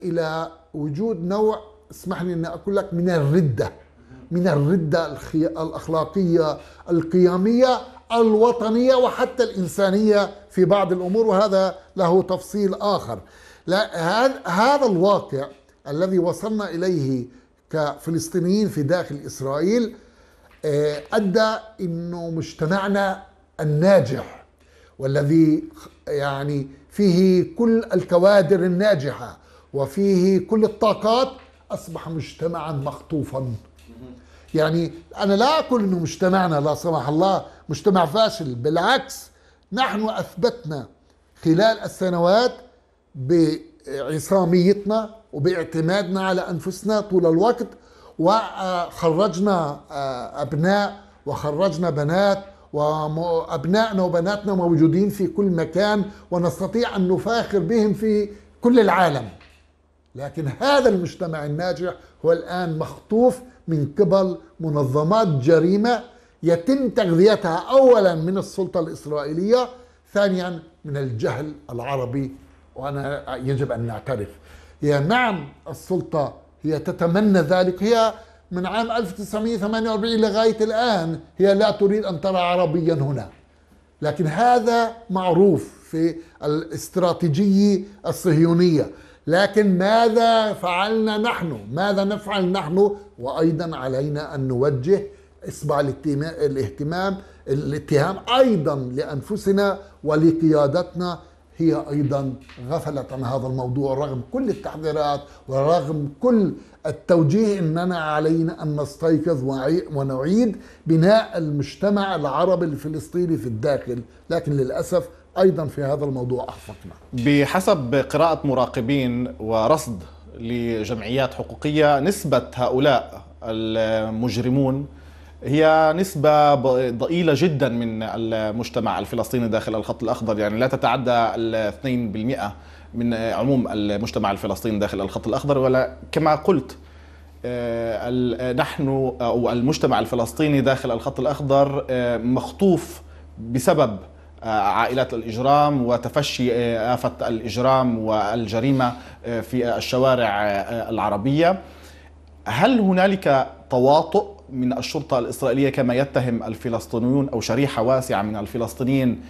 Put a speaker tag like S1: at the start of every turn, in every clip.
S1: إلى وجود نوع، اسمح لي أن أقول لك، من الردة الأخلاقية القيمية الوطنية وحتى الإنسانية في بعض الأمور، وهذا له تفصيل آخر. لا، هذا الواقع الذي وصلنا إليه كفلسطينيين في داخل إسرائيل أدى إنه مجتمعنا الناجح والذي يعني فيه كل الكوادر الناجحة وفيه كل الطاقات أصبح مجتمعا مخطوفا. يعني أنا لا أقول إنه مجتمعنا لا سمح الله مجتمع فاشل، بالعكس، نحن أثبتنا خلال السنوات بعصاميتنا وباعتمادنا على أنفسنا طول الوقت، وخرجنا أبناء وخرجنا بنات، وأبنائنا وبناتنا موجودين في كل مكان ونستطيع أن نفاخر بهم في كل العالم. لكن هذا المجتمع الناجح هو الآن مخطوف من قبل منظمات جريمة يتم تغذيتها أولا من السلطة الإسرائيلية، ثانيا من الجهل العربي. وأنا يجب أن نعترف، هي نعم السلطة هي تتمنى ذلك، هي من عام 1948 لغاية الآن هي لا تريد أن ترى عربيا هنا، لكن هذا معروف في الاستراتيجية الصهيونية. لكن ماذا فعلنا نحن؟ ماذا نفعل نحن؟ وأيضا علينا أن نوجه إصبع الاتهام أيضا لأنفسنا ولقيادتنا، هي أيضا غفلت عن هذا الموضوع رغم كل التحذيرات ورغم كل التوجيه أننا علينا أن نستيقظ ونعيد بناء المجتمع العربي الفلسطيني في الداخل. لكن للأسف أيضا في هذا الموضوع أخفقنا.
S2: بحسب قراءة مراقبين ورصد لجمعيات حقوقية، نسبة هؤلاء المجرمون هي نسبة ضئيلة جدا من المجتمع الفلسطيني داخل الخط الأخضر، يعني لا تتعدى 2% من عموم المجتمع الفلسطيني داخل الخط الأخضر. ولا كما قلت، نحن أو المجتمع الفلسطيني داخل الخط الأخضر مخطوف بسبب عائلات الإجرام وتفشي آفة الإجرام والجريمة في الشوارع العربية. هل هنالك تواطؤ من الشرطة الإسرائيلية كما يتهم الفلسطينيون أو شريحة واسعة من الفلسطينيين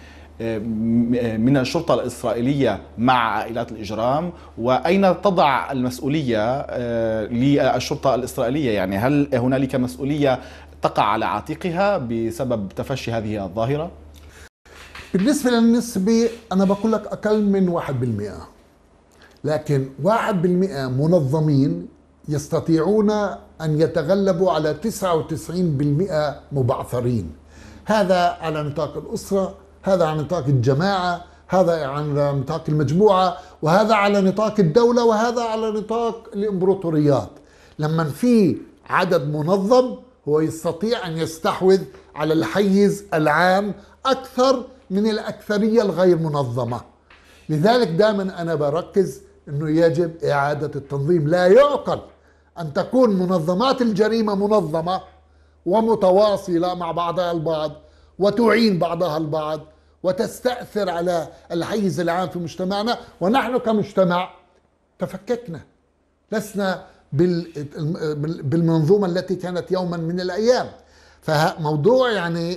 S2: من الشرطة الإسرائيلية مع عائلات الإجرام؟ وأين تضع المسؤولية للشرطة الإسرائيلية؟ يعني هل هنالك مسؤولية تقع على عاتقها بسبب تفشي هذه الظاهرة؟
S1: بالنسبة للنسبة أنا بقول لك أقل من 1%، لكن 1% منظمين يستطيعون أن يتغلبوا على 99% مبعثرين. هذا على نطاق الأسرة، هذا على نطاق الجماعة، هذا على نطاق المجموعة، وهذا على نطاق الدولة، وهذا على نطاق الإمبراطوريات. لما في عدد منظم هو يستطيع أن يستحوذ على الحيز العام أكثر من الأكثرية الغير منظمة. لذلك دائما أنا بركز أنه يجب إعادة التنظيم. لا يعقل أن تكون منظمات الجريمة منظمة ومتواصلة مع بعضها البعض وتعين بعضها البعض وتستأثر على الحيز العام في مجتمعنا، ونحن كمجتمع تفككنا، لسنا بالمنظومة التي كانت يوما من الأيام. فموضوع يعني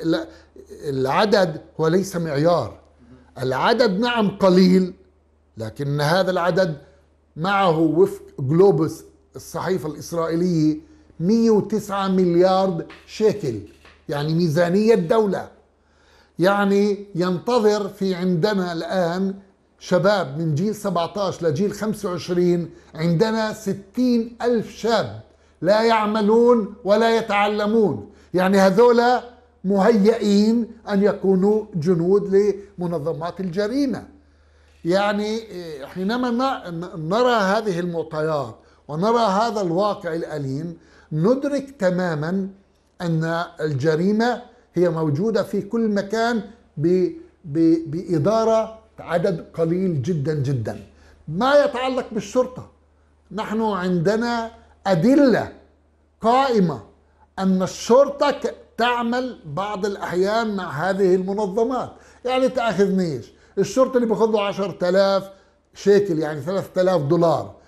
S1: العدد هو ليس معيار. العدد نعم قليل، لكن هذا العدد معه وفق جلوبس الصحيفة الإسرائيلية 109 مليار شيكل، يعني ميزانية دولة. يعني ينتظر في عندنا الآن شباب من جيل 17 لجيل 25، عندنا 60 ألف شاب لا يعملون ولا يتعلمون. يعني هذولا مهيئين أن يكونوا جنود لمنظمات الجريمة. يعني حينما نرى هذه المعطيات ونرى هذا الواقع الأليم ندرك تماما أن الجريمة هي موجودة في كل مكان بإدارة عدد قليل جدا جدا. ما يتعلق بالشرطة، نحن عندنا أدلة قائمة أن الشرطة تعمل بعض الأحيان مع هذه المنظمات. يعني تأخذنيش الشرطة اللي بياخذوا 10,000 شيكل يعني $3,000